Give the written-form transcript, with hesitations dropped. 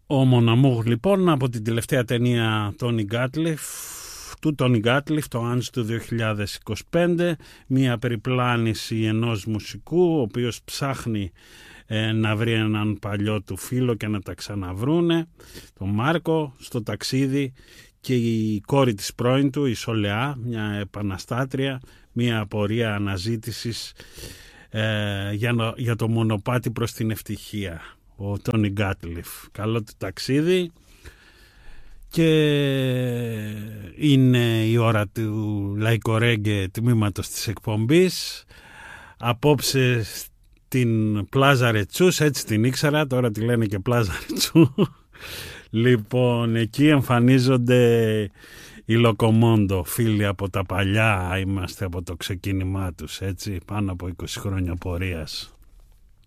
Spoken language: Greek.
Ο Μοναμούγ λοιπόν από την τελευταία ταινία του Τόνι Γκάτλιφ, το Άντζ του 2025, μια περιπλάνηση ενός μουσικού ο οποίος ψάχνει να βρει έναν παλιό του φίλο και να τα ξαναβρούνε, τον Μάρκο, στο ταξίδι, και η κόρη της πρώην του, η Σολεά, μια επαναστάτρια, μια απορία αναζήτησης για το μονοπάτι προς την ευτυχία. Ο Τόνι Γκάτλιφ, καλό του ταξίδι. Και είναι η ώρα του Λαϊκορέγγε τμήματος της εκπομπής. Απόψε στην Πλάζα Ρετσούς, έτσι την ήξερα, τώρα τη λένε και Πλάζα Ρετσού. Λοιπόν, εκεί εμφανίζονται οι Λοκομόντο, φίλοι από τα παλιά, είμαστε από το ξεκίνημά τους, έτσι, πάνω από 20 χρόνια πορείας.